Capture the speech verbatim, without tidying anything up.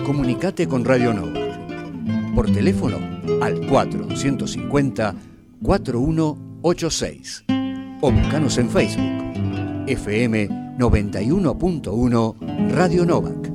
Comunicate con Radio Novak. Por teléfono al cuatro cinco cero, cuatro uno ocho seis. O buscanos en Facebook. F M noventa y uno punto uno Radio Novak.